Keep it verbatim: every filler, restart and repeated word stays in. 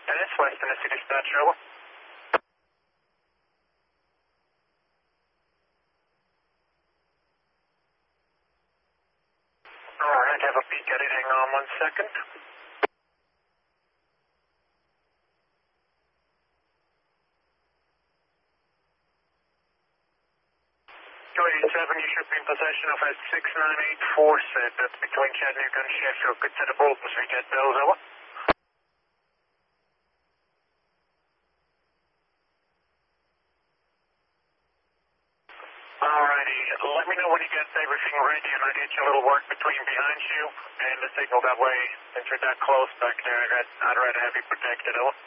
Dennis, West Tennessee Dispatch, over. Alright, have a peek at it. Hang on one second. two eighty-seven, you should be in possession of a six nine eight four set. That's between Chattanooga and Sheffield. Good set of bulletins for Jet Bells, over. Alrighty, let me know when you get everything ready and I'll get you a little work between behind you and the signal that way. Since you're that close back there, I'd, I'd rather have you protected, over.